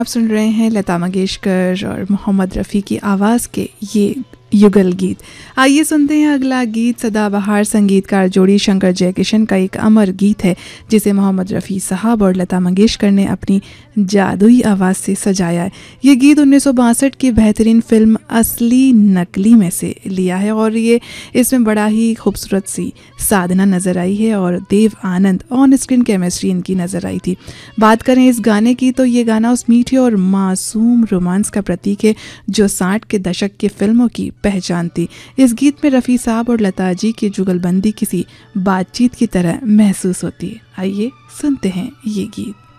आप सुन रहे हैं लता मंगेशकर और मोहम्मद रफ़ी की आवाज़ के ये युगल गीत। आइए सुनते हैं अगला गीत। सदाबहार संगीतकार जोड़ी शंकर जयकिशन का एक अमर गीत है जिसे मोहम्मद रफ़ी साहब और लता मंगेशकर ने अपनी जादुई आवाज़ से सजाया है। ये गीत 1962 की बेहतरीन फिल्म असली नकली में से लिया है और ये इसमें बड़ा ही खूबसूरत सी साधना नज़र आई है और Dev Anand on screen chemistry इनकी नज़र आई थी। बात करें इस गाने की तो ये गाना उस मीठी और मासूम रोमांस का प्रतीक है जो 60 के दशक की फिल्मों की पहचान थी। इस गीत में रफ़ी साहब और लता जी की जुगलबंदी किसी बातचीत की तरह महसूस होती है। आइए सुनते हैं ये गीत।